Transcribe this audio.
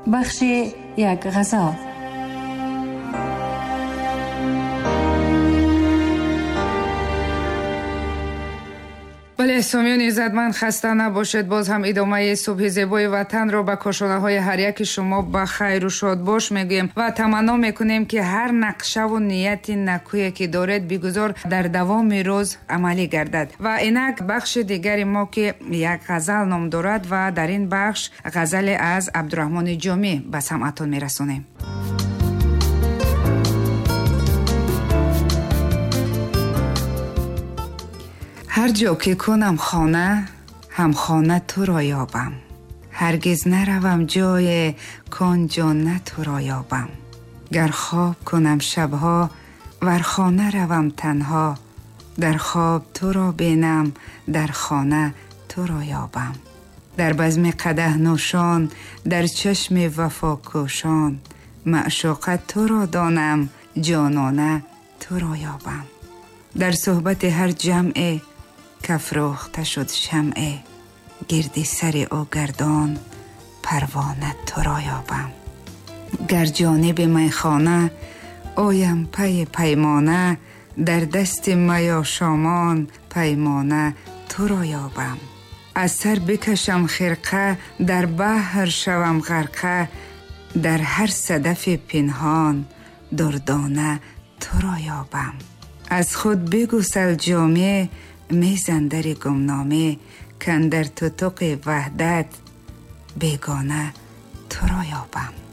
بخش یک غذا. بله سامیان عزتمند، خسته نباشید. باز هم ادامه صبح زیبای وطن را به کاشانه های هر یک شما به خیر و شاد باش میگویم و تمنا میکنیم که هر نقشه و نیت نکویی که دارید بگذار در دوام روز عملی گردد. و اینک بخش دیگری ما که یک غزل نام دارد و در این بخش غزل از عبدالرحمن جامی به سمعتان میرسونیم. هر جا که کنم خانه، هم خانه تو را یابم. هرگز نروم جای کان جان تو را یابم. گر خواب کنم شبها، ور خانه روم تنها. در خواب تو را بینم، در خانه تو را یابم. در بزم قدح نوشان، در چشم وفا کوشان. معشوقه تو را دانم، جانانه تو را یابم. در صحبت هر جمع کفروخته شد شمع. گردی سر او گردان، پروانه تو را یابم. گر جانب میخانه آیم پی پیمانه. در دست می آشامان پیمانه تو را یابم. از سر بکشم خرقه، در بحر شوم غرقه. در هر صدف پنهان دردانه تو را یابم. از خود بگسل جامه، میزن در گمنامه. کاندر تتق وحدت بیگانه تو را یابم.